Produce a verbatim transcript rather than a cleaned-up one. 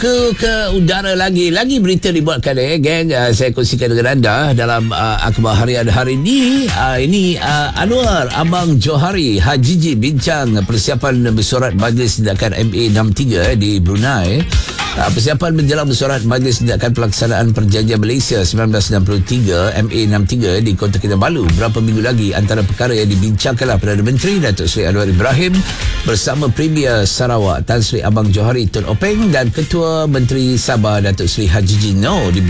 ke ke udara lagi lagi berita dibuatkan eh geng, uh, saya kongsikan dengan anda dalam uh, akhbar harian hari ini. Uh, ini uh, Anwar Abang Johari Hajiji bincang persiapan bersorat Majlis Tindakan M A enam tiga eh, di Brunei. Uh, persiapan menjelang bersorat Majlis Tindakan Pelaksanaan Perjanjian Malaysia sembilan belas enam puluh tiga M A enam tiga di Kota Kinabalu berapa minggu lagi, antara perkara yang dibincangkanlah Perdana Menteri Datuk Seri Anwar Ibrahim bersama Premier Sarawak Tan Sri Abang Johari Tun Openg dan Ketua Menteri Sabah Datuk Seri Hajiji Noor di